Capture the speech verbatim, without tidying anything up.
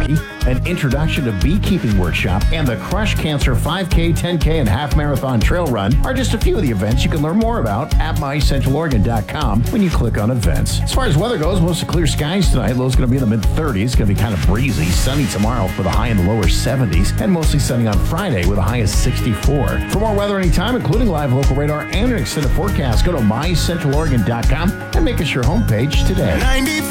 Turkey, an introduction to beekeeping workshop, and the Crush Cancer five K, ten K, and half marathon trail run are just a few of the events you can learn more about at my central oregon dot com when you click on events. As far as weather goes, mostly clear skies tonight. Low's going to be in the mid thirties. Going to be kind of breezy. Sunny tomorrow with a high in the lower seventies, and mostly sunny on Friday with a high of sixty-four. For more weather anytime, including live local radar and an extended forecast, go to my central oregon dot com and make us your homepage today. ninety-five